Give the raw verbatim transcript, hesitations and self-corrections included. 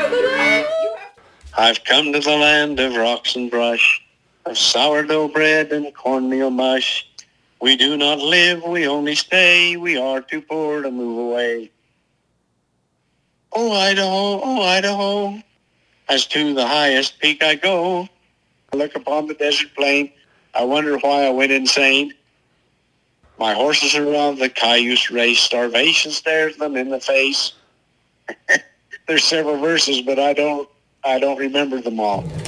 I've come to the land of rocks and brush, of sourdough bread and cornmeal mush. We do not live, we only stay. We are too poor to move away. Oh, Idaho, oh, Idaho, as to the highest peak I go. I look upon the desert plain. I wonder why I went insane. My horses are of the cayuse race. Starvation stares them in the face. There's several verses, but I don't I don't remember them all.